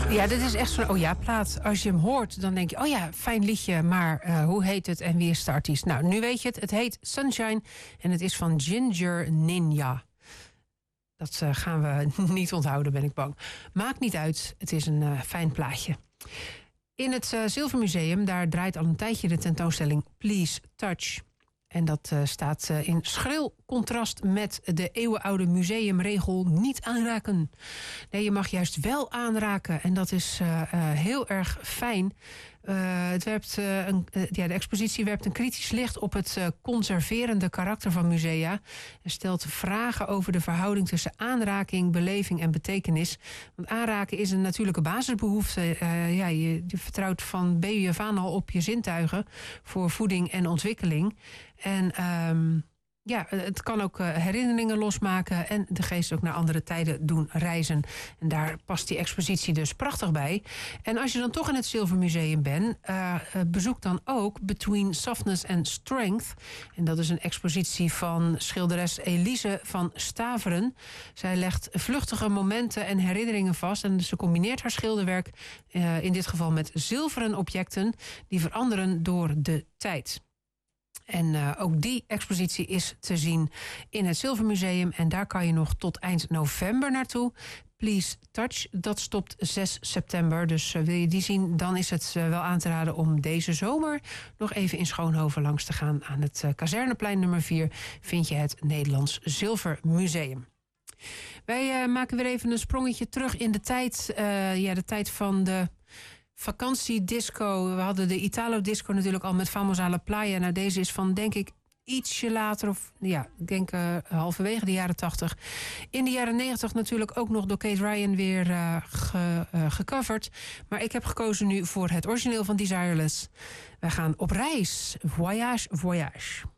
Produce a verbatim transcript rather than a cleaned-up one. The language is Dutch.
Ja, dit is echt zo'n oh ja plaat. Als je hem hoort, dan denk je, oh ja, fijn liedje, maar uh, hoe heet het en wie is de artiest? Nou, nu weet je het. Het heet Sunshine en het is van Ginger Ninja. Dat uh, gaan we niet onthouden, ben ik bang. Maakt niet uit, het is een uh, fijn plaatje. In het uh, Zilvermuseum, daar draait al een tijdje de tentoonstelling Please Touch. En dat uh, staat uh, in schril contrast met de eeuwenoude museumregel niet aanraken. Nee, je mag juist wel aanraken. En dat is uh, uh, heel erg fijn. Uh, het werpt, uh, een, uh, ja, de expositie werpt een kritisch licht op het uh, conserverende karakter van musea. En stelt vragen over de verhouding tussen aanraking, beleving en betekenis. Want aanraken is een natuurlijke basisbehoefte. Uh, ja, je, je vertrouwt van baby af aan al op je zintuigen voor voeding en ontwikkeling. En um, ja, het kan ook uh, herinneringen losmaken en de geest ook naar andere tijden doen reizen. En daar past die expositie dus prachtig bij. En als je dan toch in het Zilvermuseum bent, uh, bezoek dan ook Between Softness and Strength. En dat is een expositie van schilderes Elise van Staveren. Zij legt vluchtige momenten en herinneringen vast en ze combineert haar schilderwerk uh, in dit geval met zilveren objecten die veranderen door de tijd. En uh, ook die expositie is te zien in het Zilvermuseum. En daar kan je nog tot eind november naartoe. Please Touch, dat stopt zes september. Dus uh, wil je die zien, dan is het uh, wel aan te raden om deze zomer nog even in Schoonhoven langs te gaan. Aan het uh, Kazerneplein nummer vier vind je het Nederlands Zilvermuseum. Wij uh, maken weer even een sprongetje terug in de tijd. Uh, ja, de tijd van de vakantiedisco. We hadden de Italo-disco natuurlijk al met Vamos à la Playa. Nou, deze is van, denk ik, ietsje later. Of ja, ik denk uh, halverwege de jaren tachtig. In de jaren negentig natuurlijk ook nog door Kate Ryan weer uh, ge, uh, gecoverd. Maar ik heb gekozen nu voor het origineel van Desireless. Wij gaan op reis. Voyage, voyage.